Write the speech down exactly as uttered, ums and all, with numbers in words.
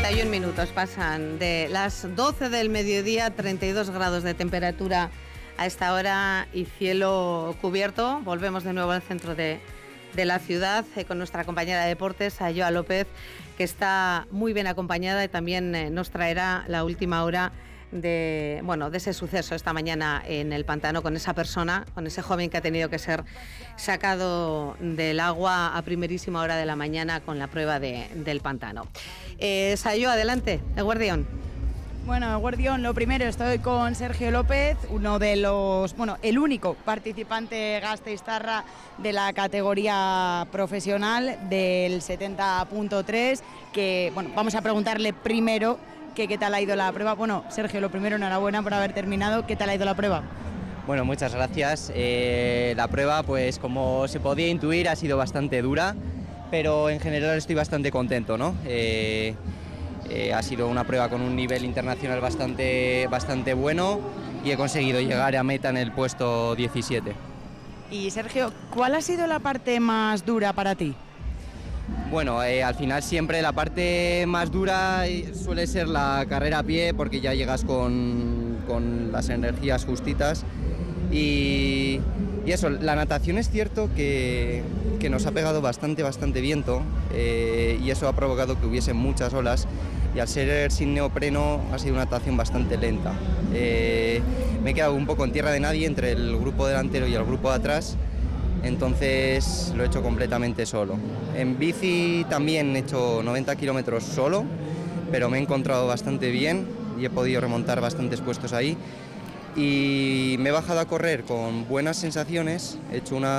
treinta y un minutos pasan de las doce del mediodía, treinta y dos grados de temperatura a esta hora y cielo cubierto. Volvemos de nuevo al centro de, de la ciudad eh, con nuestra compañera de deportes, Ayoa López, que está muy bien acompañada y también eh, nos traerá la última hora de, bueno, de ese suceso esta mañana en el pantano con esa persona, con ese joven que ha tenido que ser sacado del agua a primerísima hora de la mañana con la prueba de, del pantano. Eh, Sayo, adelante, Eguerdión. Bueno, Eguerdión, lo primero, estoy con Sergio López, uno de los, bueno, el único participante gasteiztarra de la categoría profesional del setenta punto tres, que, bueno, vamos a preguntarle primero que qué tal ha ido la prueba. Bueno, Sergio, lo primero, enhorabuena por haber terminado. ¿Qué tal ha ido la prueba? Bueno, muchas gracias. Eh, la prueba, pues como se podía intuir, ha sido bastante dura, pero en general estoy bastante contento, ¿no? Eh, eh, ha sido una prueba con un nivel internacional bastante, bastante bueno y he conseguido llegar a meta en el puesto diecisiete. Y Sergio, ¿cuál ha sido la parte más dura para ti? Bueno, eh, al final siempre la parte más dura suele ser la carrera a pie, porque ya llegas con, con las energías justitas y, y eso, la natación es cierto que, que nos ha pegado bastante, bastante viento eh, y eso ha provocado que hubiese muchas olas y al ser sin neopreno ha sido una natación bastante lenta. Eh, me he quedado un poco en tierra de nadie entre el grupo delantero y el grupo de atrás. Entonces lo he hecho completamente solo. En bici también he hecho noventa kilómetros solo, pero me he encontrado bastante bien y he podido remontar bastantes puestos ahí. Y me he bajado a correr con buenas sensaciones, he hecho una